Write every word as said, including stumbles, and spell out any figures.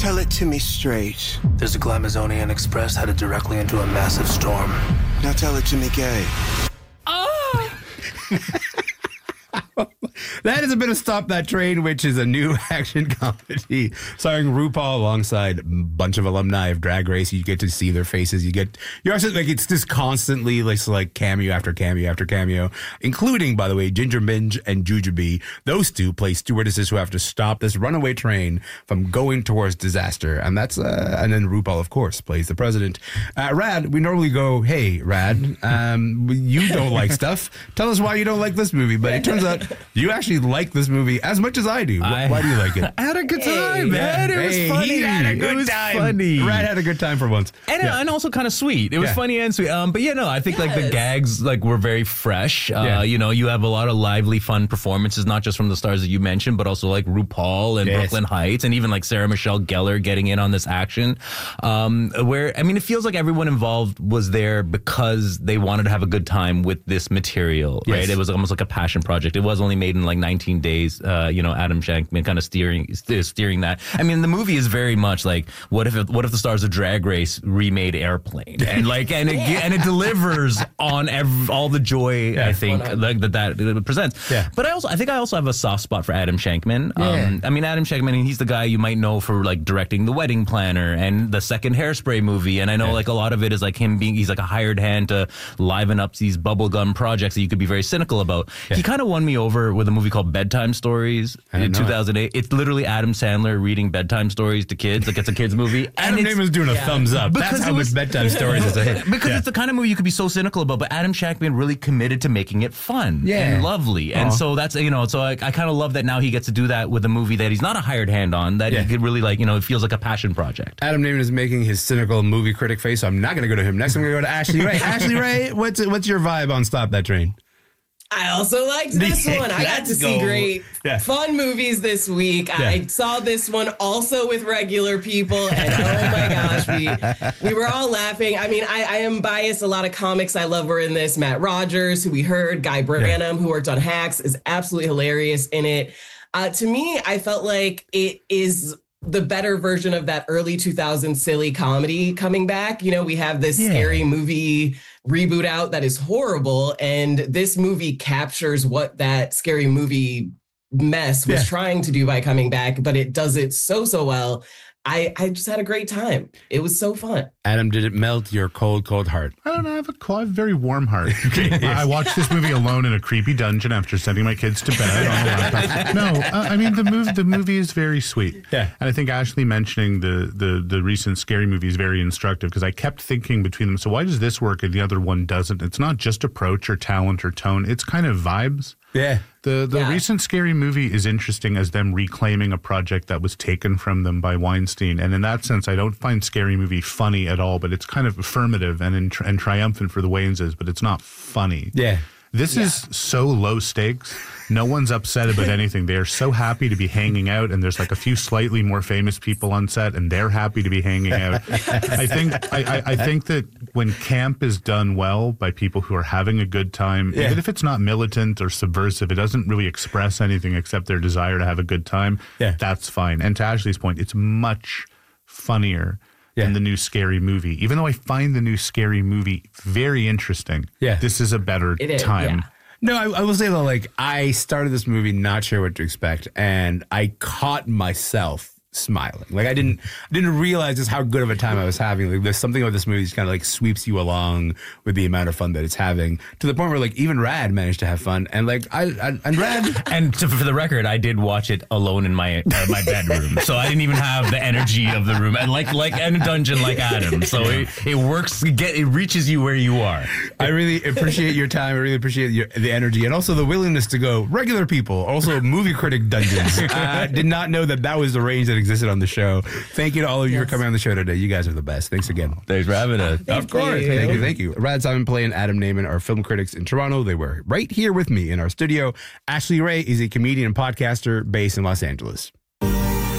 Tell it to me straight. There's a Glamazonian Express headed directly into a massive storm. Now tell it to me gay. Oh! That is a bit of Stop That Train, which is a new action comedy starring RuPaul alongside a bunch of alumni of Drag Race. You get to see their faces. You get, you're also like, it's just constantly like, like cameo after cameo after cameo, including, by the way, Ginger Minj and Jujubee. Those two play stewardesses who have to stop this runaway train from going towards disaster. And that's, uh, and then RuPaul, of course, plays the president. Uh, Rad, we normally go, hey, Rad, um, you don't like stuff. Tell us why you don't like this movie. But it turns out you actually like this movie as much as I do. I, why do you like it? I had a good time, hey, man. Yeah. It was hey, funny. He had a good it was time. Funny. Rad had a good time for once. And, yeah. and also kind of sweet. It was yeah. funny and sweet. Um, but yeah, no, I think yes. like the gags like were very fresh. Uh, yeah. You know, you have a lot of lively, fun performances, not just from the stars that you mentioned, but also like RuPaul and yes. Brooklyn Heights, and even like Sarah Michelle Gellar getting in on this action. Um, where I mean, it feels like everyone involved was there because they wanted to have a good time with this material, right? Yes. It was almost like a passion project. It was only made in like nineteen days. Uh, you know, Adam Shankman kind of steering st- steering that. I mean, the movie is very much like what if it, what if the stars of Drag Race remade Airplane, and like and it and it delivers on every, all the joy yeah, I think like, that that it presents. Yeah. But I also I think I also have a soft spot for Adam Shankman. Yeah. Um, I mean, Adam Shankman, he's the guy you might know for like directing The Wedding Planner and the second Hairspray movie, and I know yeah. like a lot of it is like him being he's like a hired hand to liven up these bubblegum projects that you could be very cynical about. Yeah. He kind of won me over with a movie called Bedtime Stories in two thousand eight. It. It's literally Adam Sandler reading bedtime stories to kids. Like it's a kids movie. Adam Newman's doing a yeah. thumbs up. Because That's how was, much Bedtime Stories is a hit. Because yeah. it's the kind of movie you could be so cynical about, but Adam Shankman really committed to making it fun yeah. and lovely. And Aww. so that's, you know, so I, I kind of love that now he gets to do that with a movie that he's not a hired hand on, that yeah. he could really like, you know, it feels like a passion project. Adam Newman is making his cynical movie critic face, so I'm not going to go to him. Next I'm going to go to Ashley Ray. Ashley Ray, what's what's your vibe on Stop That Train? I also liked this one. I got to see great, yeah. fun movies this week. Yeah. I saw this one also with regular people, and oh my gosh, we we were all laughing. I mean, I, I am biased. A lot of comics I love were in this. Matt Rogers, who we heard, Guy Branum, yeah. who worked on Hacks, is absolutely hilarious in it. Uh, to me, I felt like it is the better version of that early two thousands silly comedy coming back. You know, we have this yeah. scary movie reboot out that is horrible, and this movie captures what that scary movie mess was yeah. trying to do by coming back, but it does it so, so well. I, I just had a great time. It was so fun. Adam, did it melt your cold, cold heart? I don't know. I have a, cold, I have a very warm heart. Okay, yes. I watched this movie alone in a creepy dungeon after sending my kids to bed on the laptop. No, uh, I mean, the movie, the movie is very sweet. Yeah. And I think Ashley mentioning the, the, the recent scary movie is very instructive, because I kept thinking between them, so why does this work and the other one doesn't? It's not just approach or talent or tone. It's kind of vibes. Yeah. The the yeah. recent Scary Movie is interesting as them reclaiming a project that was taken from them by Weinstein. And in that sense, I don't find Scary Movie funny at all, but it's kind of affirmative and in, and triumphant for the Wayneses, but it's not funny. Yeah. This yeah. is so low stakes. No one's upset about anything. They are so happy to be hanging out, and there's like a few slightly more famous people on set, and they're happy to be hanging out. I think I, I, I think that when camp is done well by people who are having a good time, yeah. even if it's not militant or subversive, it doesn't really express anything except their desire to have a good time. Yeah. That's fine. And to Ashley's point, it's much funnier Yeah. than the new Scary Movie. Even though I find the new Scary Movie very interesting, yeah. this is a better it is, time. Yeah. No, I, I will say though, like, I started this movie not sure what to expect, and I caught myself smiling. Like, I didn't I didn't realize just how good of a time I was having. Like, there's something about this movie that kind of like sweeps you along with the amount of fun that it's having, to the point where like even Rad managed to have fun. And like I, I and Rad and to, for the record, I did watch it alone in my uh, my bedroom, so I didn't even have the energy of the room, and like like in a dungeon like Adam. So it, it works. It, get, it reaches you where you are. I really appreciate your time. I really appreciate your, the energy, and also the willingness to go regular people, also movie critic dungeons. I did not know that that was the range that existed on the show. Thank you to all of you yes. for coming on the show today. You guys are the best. Thanks again. Thanks for having us. Thank of course. You. Thank you. Thank you. Rad Simon Play and Adam Naiman are film critics in Toronto. They were right here with me in our studio. Ashley Ray is a comedian and podcaster based in Los Angeles.